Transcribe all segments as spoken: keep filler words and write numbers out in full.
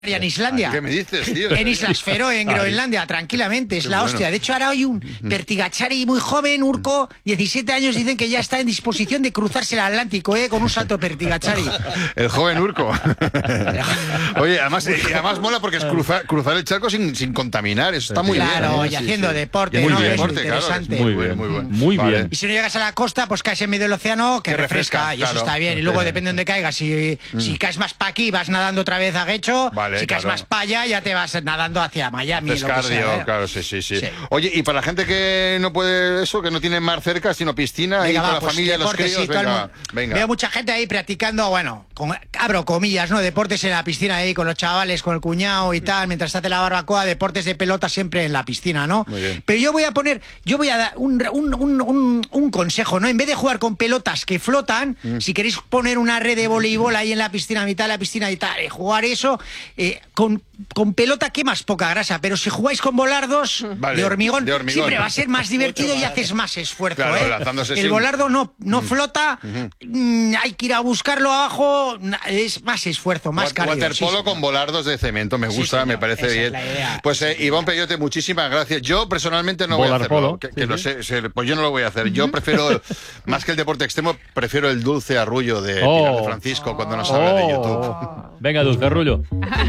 en Islandia. ¿Qué me dices, tío? En Islas Feroe, en Groenlandia, tranquilamente, es Qué la bueno. hostia. De hecho, ahora hay un Pertigachari muy joven, Urco, diecisiete años, dicen que ya está en disposición de cruzarse el Atlántico, ¿eh? Con un salto Pertigachari. El joven Urco. Oye, además, eh, además mola porque es cruzar, cruzar el charco sin, sin contaminar, eso está muy Claro, bien. y haciendo deporte, Y muy ¿no? bien, Es deporte, claro, es interesante. muy bien, muy bien. Muy Vale. bien. Y si no llegas a la costa, pues caes en medio del océano, que Que refresca, refresca, y eso claro. está bien. Y luego depende de dónde caigas. Si, si caes más pa' aquí, vas nadando otra vez a Guecho. Vale, si caes claro. más pa' allá, ya te vas nadando hacia Miami. Haces lo que cardio, sea, ¿eh? claro, sí, sí, sí, Sí. Oye, y para la gente que no puede eso, que no tiene mar cerca, sino piscina, y Venga, con va, la pues, familia, los deportes, críos, sí, todo el venga, mundo. venga. Veo mucha gente ahí practicando, bueno, con, abro comillas, ¿no? Deportes en la piscina ahí con los chavales, con el cuñado y tal, mientras se hace la barbacoa, deportes de pelota siempre en la piscina, ¿no? Muy bien. Pero yo voy a poner, yo voy a dar un, un, un, un, un consejo, ¿no? En vez de jugar con pelotas que flotan, Mm. si queréis poner una red de voleibol ahí en la piscina, a mitad de la piscina y tal, eh, jugar eso, eh, con, con pelota quemas poca grasa, pero si jugáis con volardos Vale, de, hormigón, de hormigón. siempre va a ser más divertido y haces más esfuerzo, Claro, ¿eh? lanzándose, sí. El volardo no, no flota, mm, hay que ir a buscarlo abajo, na- es más esfuerzo, más Wa- cardio. Waterpolo sí, con volardos de cemento, me Sí, gusta, señor, me parece esa es bien. la idea. Pues eh, Iván Peyote, muchísimas gracias. Yo personalmente no voy a hacerlo, Volarpolo, que, sí, que lo sí. sé, sé, pues yo no lo voy a hacer. Yo prefiero, más que el deporte extremo, prefiero el dulce arrullo de Oh. Pilar de Francisco cuando nos habla de YouTube. Oh. Venga, Dulce Arrullo.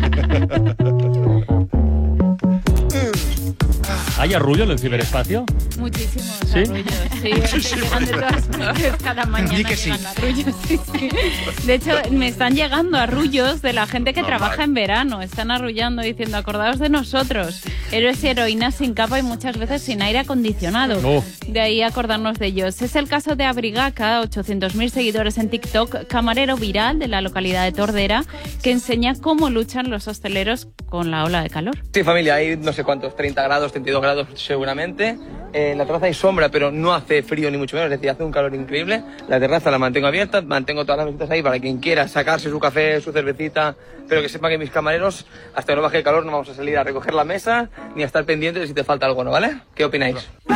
¿Hay arrullo en el ciberespacio? Muchísimos ¿Sí? arrullos, sí, me llegan de todas partes, cada mañana Di que sí. llegan arrullos, sí, sí. De hecho, me están llegando arrullos de la gente que Normal. trabaja en verano, están arrullando diciendo, acordaos de nosotros, héroes y heroínas sin capa y muchas veces sin aire acondicionado. Oh. De ahí acordarnos de ellos. Es el caso de Abrigaca, ochocientos mil seguidores en TikTok, camarero viral de la localidad de Tordera, que enseña cómo luchan los hosteleros con la ola de calor. Sí, familia, hay no sé cuántos, treinta grados, treinta y dos grados seguramente. Eh, en la terraza hay sombra, pero no hace frío ni mucho menos, es decir, hace un calor increíble. La terraza la mantengo abierta, mantengo todas las mesitas ahí para quien quiera sacarse su café, su cervecita, pero que sepa que mis camareros, hasta que no baje el calor, no vamos a salir a recoger la mesa ni a estar pendientes de si te falta algo, ¿no? ¿Vale? ¿Qué opináis?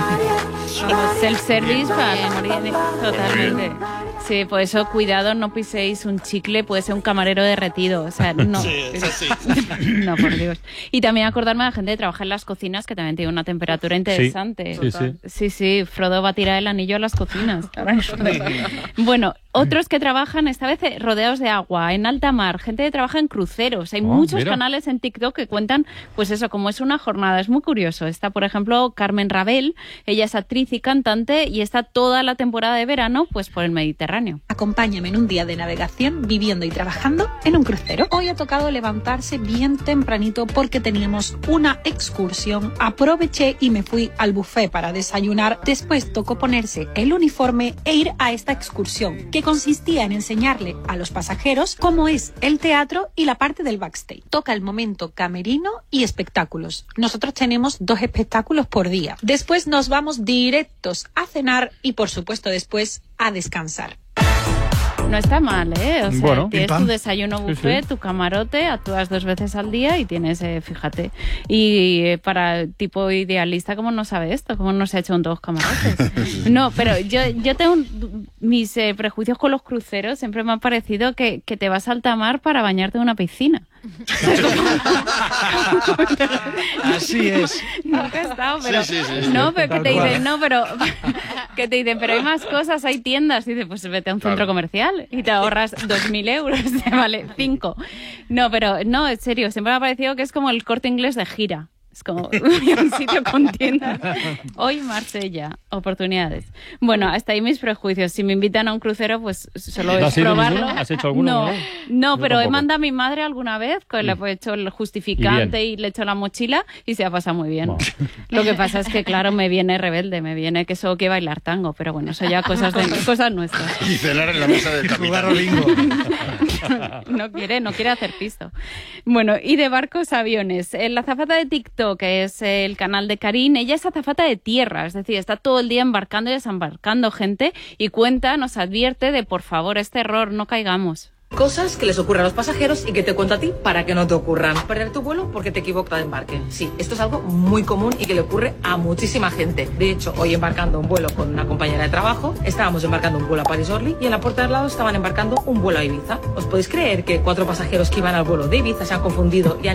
Self-service para morir totalmente. Sí, por eso cuidado, no piséis un chicle, puede ser un camarero derretido, o sea, no. Sí, eso sí. No, por Dios. Y también acordarme de la gente que trabaja en las cocinas, que también tiene una temperatura interesante. Sí, sí. Sí, sí, Frodo va a tirar el anillo a las cocinas. Bueno, otros que trabajan esta vez eh, rodeados de agua, en alta mar, gente que trabaja en cruceros. Hay Oh, muchos mira. canales en TikTok que cuentan, pues eso, como es una jornada. Es muy curioso. Está, por ejemplo, Carmen Rabel. Ella es actriz y cantante y está toda la temporada de verano, pues por el Mediterráneo. Acompáñame en un día de navegación viviendo y trabajando en un crucero. Hoy ha tocado levantarse bien tempranito porque teníamos una excursión. Aproveché y me fui al buffet para desayunar. Después tocó ponerse el uniforme e ir a esta excursión, que consistía en enseñarle a los pasajeros cómo es el teatro y la parte del backstage. Toca el momento camerino y espectáculos. Nosotros tenemos dos espectáculos por día. Después nos vamos directos a cenar y, por supuesto, después a descansar. No está mal, ¿eh? O sea, Bueno, tienes pim, tu pam. desayuno Sí, buffet, sí. tu camarote, actúas dos veces al día y tienes, eh, fíjate. Y eh, para tipo idealista, ¿cómo no sabe esto? ¿Cómo no se ha hecho un dos camarotes? No, pero yo, yo tengo un- mis eh, prejuicios con los cruceros. Siempre me ha parecido que, que te vas a alta mar para bañarte en una piscina. Así es. Nunca he estado, pero... Sí, sí, sí, sí. No, pero que Tal te cual. dicen, no, pero... Que te dicen, pero hay más cosas, hay tiendas. Y dices, pues vete a un centro Claro. comercial y te ahorras dos mil euros, te vale cinco. No, pero no, en serio, siempre me ha parecido que es como el Corte Inglés de gira. Es como un sitio con tiendas. Hoy Marsella, oportunidades. Bueno, hasta ahí mis prejuicios. Si me invitan a un crucero, pues solo ¿No es has ido probarlo. ninguno? ¿Has hecho alguno? No, No, no, Yo pero he tampoco. mandado a mi madre alguna vez, que le he hecho el justificante Y y, le he hecho la mochila y se ha pasado muy bien. Wow. Lo que pasa es que, claro, me viene rebelde, me viene que solo que bailar tango, pero bueno, eso ya cosas, de, cosas nuestras. Y cenar en la mesa del Jugar capitán. bingo. No quiere, no quiere hacer pisto. Bueno, y de barcos a aviones. Eh, La azafata de TikTok, que es el canal de Karin, ella es azafata de tierra, es decir, está todo el día embarcando y desembarcando gente y cuenta, nos advierte de, por favor, este error, no caigamos. Cosas que les ocurren a los pasajeros y que te cuento a ti para que no te ocurran. Perder tu vuelo porque te equivocas de embarque. Sí, esto es algo muy común y que le ocurre a muchísima gente. De hecho, hoy embarcando un vuelo con una compañera de trabajo, estábamos embarcando un vuelo a París-Orly y en la puerta de al lado estaban embarcando un vuelo a Ibiza. ¿Os podéis creer que cuatro pasajeros que iban al vuelo de Ibiza se han confundido y han